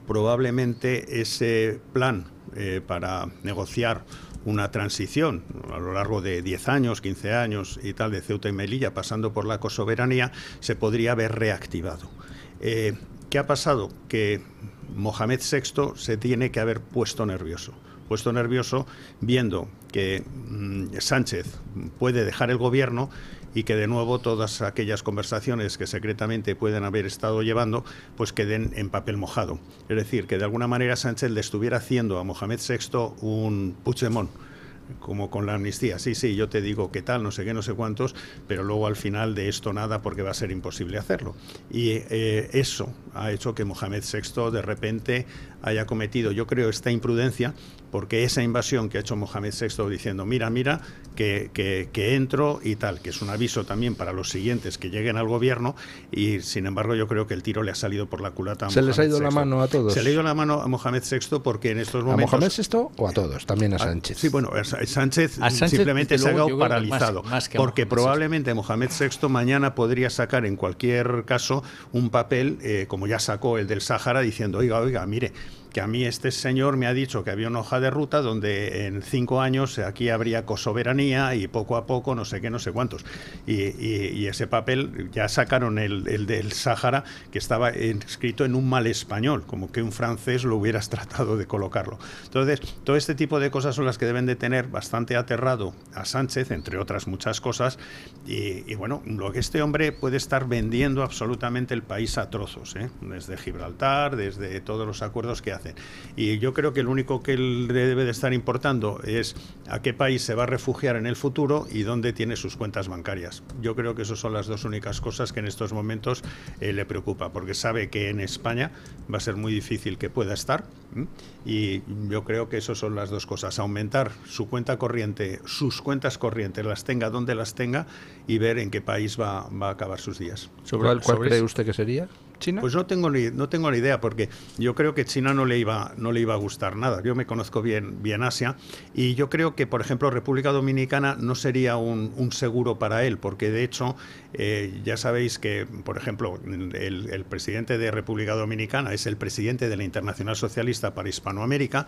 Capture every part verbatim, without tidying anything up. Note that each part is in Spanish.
probablemente ese plan eh, para negociar una transición a lo largo de diez años, quince años y tal de Ceuta y Melilla, pasando por la cosoberanía, se podría haber reactivado. Eh, ¿Qué ha pasado? Que Mohamed sexto se tiene que haber puesto nervioso. Puesto nervioso viendo que mmm, Sánchez puede dejar el gobierno y que de nuevo todas aquellas conversaciones que secretamente pueden haber estado llevando pues queden en papel mojado. Es decir, que de alguna manera Sánchez le estuviera haciendo a Mohamed sexto un Puigdemont, como con la amnistía. Sí, sí, yo te digo qué tal, no sé qué, no sé cuántos, pero luego al final de esto nada porque va a ser imposible hacerlo. Y eh, eso ha hecho que Mohamed sexto de repente haya cometido, yo creo, esta imprudencia, porque esa invasión que ha hecho Mohamed sexto diciendo mira, mira, que, que, que entro y tal, que es un aviso también para los siguientes que lleguen al gobierno, y sin embargo yo creo que el tiro le ha salido por la culata a ¿Se Mohamed les ha ido sexto. la mano a todos? Se le ha ido la mano a Mohamed sexto porque en estos momentos... ¿A Mohamed sexto o a todos? También a Sánchez. A, sí, bueno, Sánchez, a Sánchez simplemente se ha quedado paralizado, más, más que porque Mohamed probablemente Mohamed sexto mañana podría sacar en cualquier caso un papel, eh, como ya sacó el del Sáhara, diciendo, oiga, oiga, mire, que a mí este señor me ha dicho que había una hoja de ruta donde en cinco años aquí habría cosoberanía y poco a poco no sé qué, no sé cuántos. Y, y, y ese papel ya sacaron el, el del Sáhara, que estaba escrito en un mal español, como que un francés lo hubieras tratado de colocarlo. Entonces, todo este tipo de cosas son las que deben de tener bastante aterrado a Sánchez, entre otras muchas cosas. Y, y bueno, lo que este hombre puede estar vendiendo absolutamente el país a trozos, ¿eh? Desde Gibraltar, desde todos los acuerdos que hace. Y yo creo que lo único que le debe de estar importando es a qué país se va a refugiar en el futuro y dónde tiene sus cuentas bancarias. Yo creo que esas son las dos únicas cosas que en estos momentos eh, le preocupa, porque sabe que en España va a ser muy difícil que pueda estar, ¿eh? Y yo creo que esas son las dos cosas: aumentar su cuenta corriente, sus cuentas corrientes, las tenga donde las tenga, y ver en qué país va, va a acabar sus días. ¿Sobre ¿Cuál, cuál sobre cree usted que sería? ¿China? Pues no tengo ni no tengo ni idea, porque yo creo que China no le iba no le iba a gustar nada. Yo me conozco bien bien Asia, y yo creo que, por ejemplo, República Dominicana no sería un, un seguro para él, porque de hecho eh, ya sabéis que, por ejemplo, el, el presidente de República Dominicana es el presidente de la Internacional Socialista para Hispanoamérica,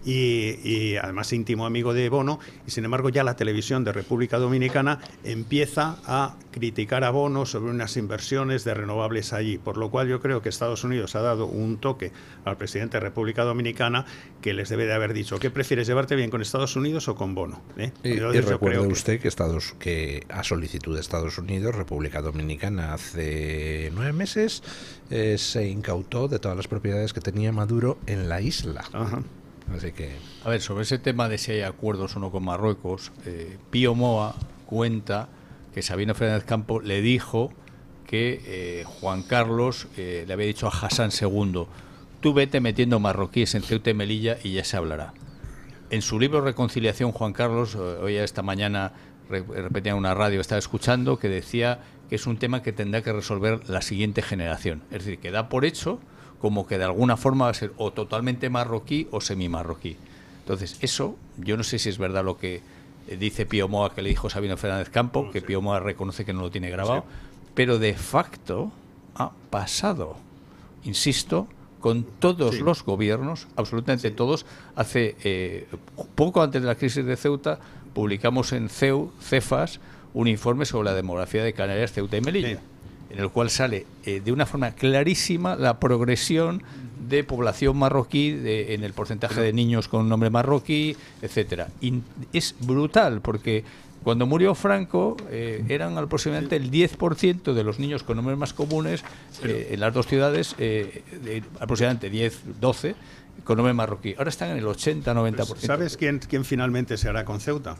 y, y además íntimo amigo de Bono, y sin embargo ya la televisión de República Dominicana empieza a criticar a Bono sobre unas inversiones de renovables allí, por lo cual yo creo que Estados Unidos ha dado un toque al presidente de República Dominicana que les debe de haber dicho: ¿qué prefieres, llevarte bien con Estados Unidos o con Bono? ¿Eh? Y, y recuerde usted que... que Estados que a solicitud de Estados Unidos, República Dominicana hace nueve meses eh, se incautó de todas las propiedades que tenía Maduro en la isla. Ajá. Así que... A ver, sobre ese tema de si hay acuerdos o no con Marruecos, eh, Pío Moa cuenta que Sabino Fernández Campo le dijo que eh, Juan Carlos eh, le había dicho a Hassan segundo: tú vete metiendo marroquíes en Ceuta y Melilla y ya se hablará. En su libro Reconciliación, Juan Carlos, hoy esta mañana re repetía en una radio, estaba escuchando, que decía que es un tema que tendrá que resolver la siguiente generación. Es decir, que da por hecho como que de alguna forma va a ser o totalmente marroquí o semi-marroquí. Entonces, eso, yo no sé si es verdad lo que dice Pío Moa, que le dijo Sabino Fernández Campo, no, que sí. Pío Moa reconoce que no lo tiene grabado, sí. Pero de facto ha pasado, insisto, con todos sí. los gobiernos, absolutamente sí. todos. Hace eh, poco antes de la crisis de Ceuta, publicamos en C E U, Cefas, un informe sobre la demografía de Canarias, Ceuta y Melilla, sí. en el cual sale eh, de una forma clarísima la progresión de población marroquí, de, en el porcentaje de niños con nombre marroquí, etcétera. Y es brutal, porque cuando murió Franco eh, eran aproximadamente el diez por ciento de los niños con nombres más comunes eh, en las dos ciudades, eh, de aproximadamente diez, doce, con nombre marroquí. Ahora están en el ochenta, noventa por ciento. ¿Sabes quién, quién finalmente se hará con Ceuta?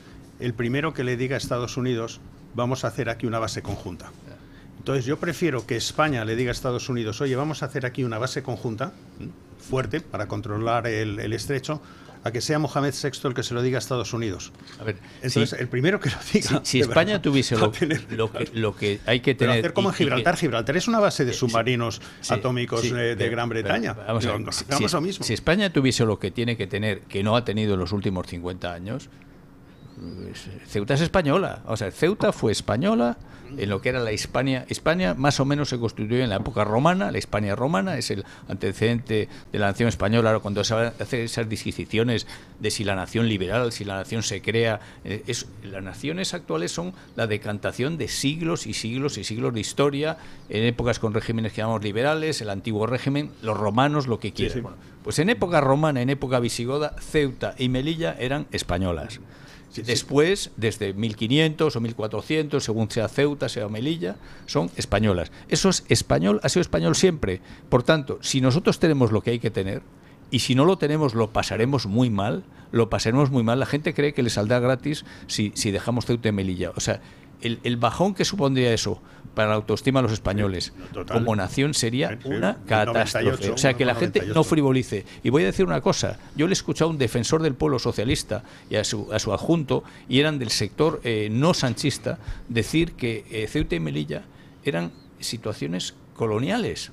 El primero que le diga a Estados Unidos: vamos a hacer aquí una base conjunta. Entonces yo prefiero que España le diga a Estados Unidos: oye, vamos a hacer aquí una base conjunta fuerte para controlar el, el estrecho, a que sea Mohamed sexto el que se lo diga a Estados Unidos. A ver, entonces si, el primero que lo diga. Si, si España tuviese lo, lo, que, lo que hay que tener. Pero hacer como y, en Gibraltar. Y que, Gibraltar es una base de submarinos sí, atómicos sí, de, de pero, Gran Bretaña. Pero, vamos a ver, no, si, lo mismo. Si España tuviese lo que tiene que tener, que no ha tenido en los últimos cincuenta años, Ceuta es española. O sea, Ceuta fue española en lo que era la Hispania. Hispania más o menos se constituyó en la época romana. La Hispania romana es el antecedente de la nación española. Ahora, cuando se hacen esas disquisiciones de si la nación liberal, si la nación se crea, eh, es, las naciones actuales son la decantación de siglos y siglos y siglos de historia, en épocas con regímenes que llamamos liberales, el antiguo régimen, los romanos, lo que quieran. Sí, sí. Bueno, pues en época romana, en época visigoda, Ceuta y Melilla eran españolas. Sí, Después, sí. desde mil quinientos o mil cuatrocientos, según sea Ceuta, sea Melilla, son españolas. Eso es español, ha sido español siempre. Por tanto, si nosotros tenemos lo que hay que tener, y si no lo tenemos, lo pasaremos muy mal, lo pasaremos muy mal. La gente cree que le saldrá gratis si, si dejamos Ceuta y Melilla. O sea, el, el bajón que supondría eso para la autoestima de los españoles Total. como nación sería una catástrofe. noventa y ocho, o sea, que la gente no frivolice. Y voy a decir una cosa, yo le he escuchado a un defensor del pueblo socialista y a su, a su adjunto, y eran del sector eh, no sanchista, decir que eh, Ceuta y Melilla eran situaciones coloniales.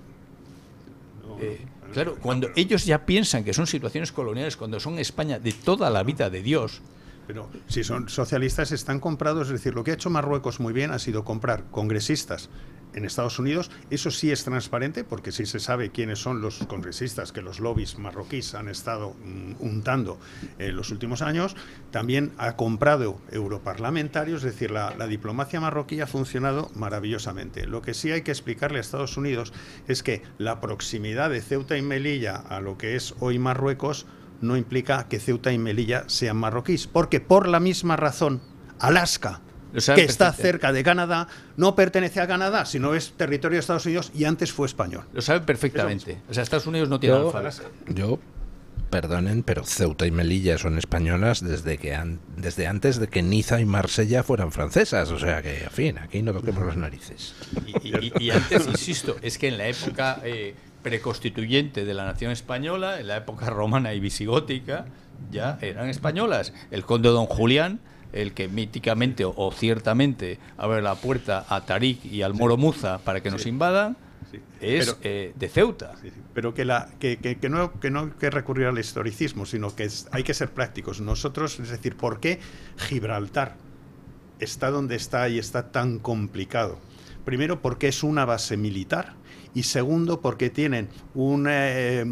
Eh, claro, cuando ellos ya piensan que son situaciones coloniales, cuando son España de toda la vida de Dios. Pero si son socialistas están comprados, es decir, lo que ha hecho Marruecos muy bien ha sido comprar congresistas en Estados Unidos. Eso sí es transparente porque sí se sabe quiénes son los congresistas que los lobbies marroquíes han estado mm, untando en los últimos años. También ha comprado europarlamentarios, es decir, la, la diplomacia marroquí ha funcionado maravillosamente. Lo que sí hay que explicarle a Estados Unidos es que la proximidad de Ceuta y Melilla a lo que es hoy Marruecos no implica que Ceuta y Melilla sean marroquíes, porque por la misma razón, Alaska, que está cerca de Canadá, no pertenece a Canadá, sino es territorio de Estados Unidos y antes fue español. Lo saben perfectamente. Eso. O sea, Estados Unidos no tiene yo, alfabeto. Yo, perdonen, pero Ceuta y Melilla son españolas desde que an, desde antes de que Niza y Marsella fueran francesas. O sea que, en fin, aquí no toquemos las narices. Y, y, y, y antes, insisto, es que en la época eh, preconstituyente de la nación española, en la época romana y visigótica, ya eran españolas. El conde Don Julián, el que míticamente o, o ciertamente abre la puerta a Tarik y al Moro Muza para que sí. nos invadan, sí. es pero, eh, de Ceuta. Sí, sí. Pero que, la, que, que, que, no, que no hay que recurrir al historicismo, sino que es, hay que ser prácticos. Nosotros, es decir, ¿por qué Gibraltar está donde está y está tan complicado? Primero, porque es una base militar. Y segundo, porque tienen un, eh,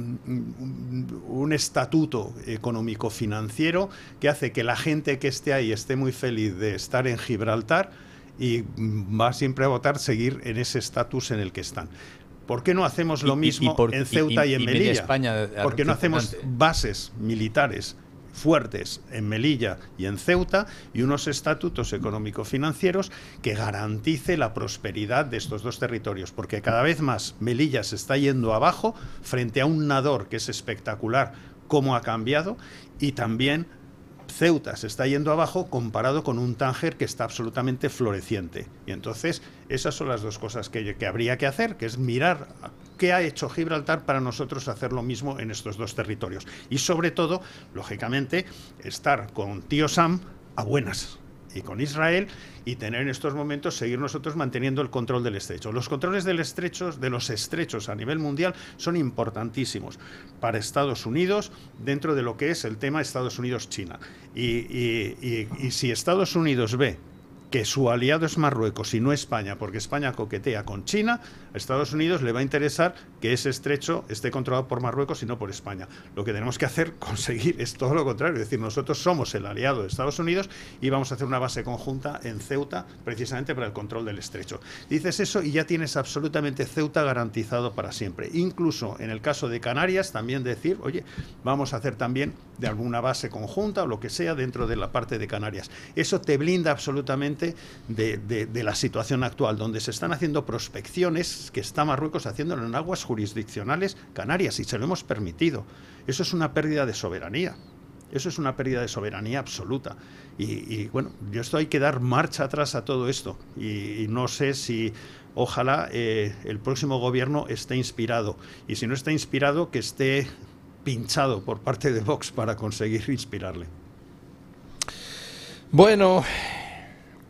un estatuto económico-financiero que hace que la gente que esté ahí esté muy feliz de estar en Gibraltar y va siempre a votar seguir en ese estatus en el que están. ¿Por qué no hacemos lo mismo y, y por, en Ceuta y, y, y en Melilla? España, ¿Por qué no hacemos bases militares fuertes en Melilla y en Ceuta y unos estatutos económico-financieros que garantice la prosperidad de estos dos territorios? Porque cada vez más Melilla se está yendo abajo frente a un Nador que es espectacular cómo ha cambiado, y también Ceuta se está yendo abajo comparado con un Tánger que está absolutamente floreciente. Y entonces esas son las dos cosas que, que habría que hacer, que es mirar qué ha hecho Gibraltar para nosotros hacer lo mismo en estos dos territorios. Y sobre todo, lógicamente, estar con tío Sam a buenas y con Israel, y tener en estos momentos, seguir nosotros manteniendo el control del estrecho. Los controles del estrecho, de los estrechos a nivel mundial son importantísimos para Estados Unidos dentro de lo que es el tema Estados Unidos-China. Y, y, y, y si Estados Unidos ve que su aliado es Marruecos y no España, porque España coquetea con China, a Estados Unidos le va a interesar que ese estrecho esté controlado por Marruecos y no por España. Lo que tenemos que hacer, conseguir, es todo lo contrario, es decir, nosotros somos el aliado de Estados Unidos y vamos a hacer una base conjunta en Ceuta precisamente para el control del estrecho. Dices eso y ya tienes absolutamente Ceuta garantizado para siempre. Incluso en el caso de Canarias, también decir, oye, vamos a hacer también de alguna base conjunta o lo que sea dentro de la parte de Canarias. Eso te blinda absolutamente De, de, de la situación actual, donde se están haciendo prospecciones que está Marruecos haciéndolo en aguas jurisdiccionales canarias, y se lo hemos permitido. Eso es una pérdida de soberanía. Eso es una pérdida de soberanía absoluta. Y, y bueno, yo esto hay que dar marcha atrás a todo esto. Y, y no sé si, ojalá, eh, el próximo gobierno esté inspirado. Y si no está inspirado, que esté pinchado por parte de Vox para conseguir inspirarle. Bueno,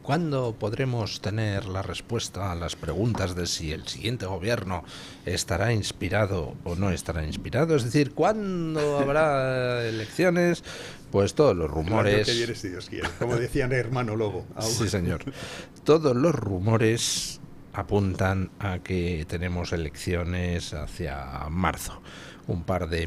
¿Cuándo podremos tener la respuesta a las preguntas de si el siguiente gobierno estará inspirado o no estará inspirado? Es decir, ¿cuándo habrá elecciones? Pues todos los rumores... El año que viene, si Dios quiere, como decían hermano Lobo. Sí, señor. Todos los rumores apuntan a que tenemos elecciones hacia marzo. Un par de